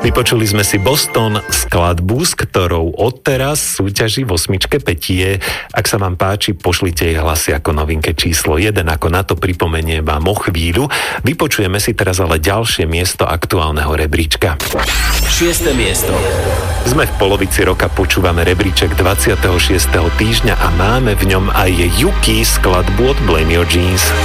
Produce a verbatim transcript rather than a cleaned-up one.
Vypočuli sme si Boston, skladbu, s ktorou odteraz súťaží v osmičke Petie. Ak sa vám páči, pošlite jej hlasy ako novinke číslo jeden, ako na to pripomeniem vám o chvíľu. Vypočujeme si teraz ale ďalšie miesto aktuálneho rebríčka. Šieste miesto. Sme v polovici roka, počúvame rebríček dvadsiateho šiesteho týždňa a máme v ňom aj Yuki, skladbu od Blame Your Jeans.